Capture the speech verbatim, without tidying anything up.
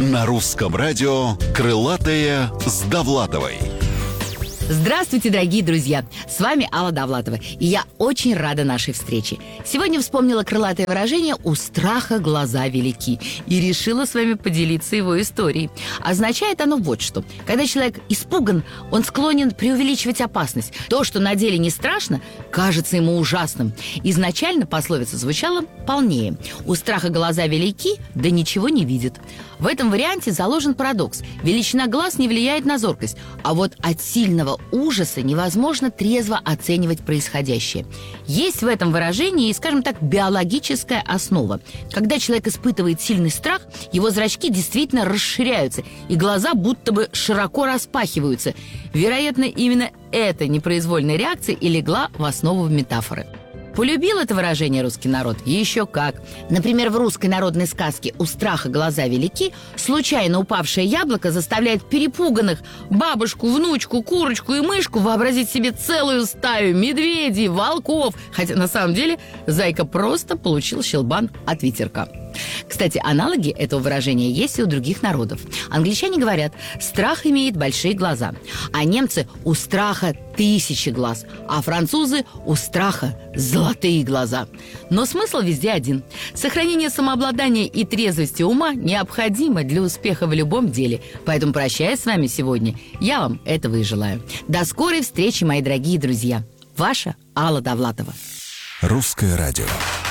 На русском радио «Крылатая с Довлатовой». Здравствуйте, дорогие друзья! С вами Алла Довлатова, и я очень рада нашей встрече. Сегодня вспомнила крылатое выражение «у страха глаза велики» и решила с вами поделиться его историей. Означает оно вот что. Когда человек испуган, он склонен преувеличивать опасность. То, что на деле не страшно, кажется ему ужасным. Изначально пословица звучала полнее. «У страха глаза велики, да ничего не видит». В этом варианте заложен парадокс. Величина глаз не влияет на зоркость, а вот от сильного ужаса невозможно трезво оценивать происходящее. Есть в этом выражении, скажем так, биологическая основа. Когда человек испытывает сильный страх, его зрачки действительно расширяются, и глаза будто бы широко распахиваются. Вероятно, именно эта непроизвольная реакция и легла в основу метафоры. Полюбил это выражение русский народ? Еще как. Например, в русской народной сказке «У страха глаза велики» случайно упавшее яблоко заставляет перепуганных бабушку, внучку, курочку и мышку вообразить себе целую стаю медведей, волков, хотя на самом деле зайка просто получил щелбан от ветерка. Кстати, аналоги этого выражения есть и у других народов. Англичане говорят «страх имеет большие глаза», а немцы «у страха тысячи глаз», а французы «у страха золотые глаза». Но смысл везде один. Сохранение самообладания и трезвости ума необходимо для успеха в любом деле. Поэтому, прощаясь с вами сегодня, я вам этого и желаю. До скорой встречи, мои дорогие друзья. Ваша Алла Довлатова. Русское радио.